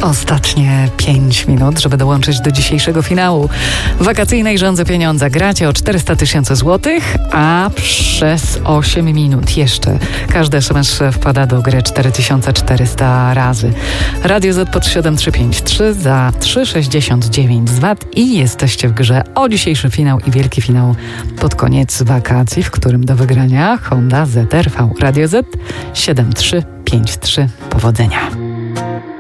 Ostatnie 5 minut, żeby dołączyć do dzisiejszego finału wakacyjnej Rządzy Pieniądza. Gracie o 400 000 złotych, a przez 8 minut jeszcze każdy SMS wpada do gry 4400 razy. Radio Z pod 7353 za 3,69 z VAT i jesteście w grze o dzisiejszy finał i wielki finał pod koniec wakacji, w którym do wygrania Honda ZR-V. Radio Z 7353. Powodzenia.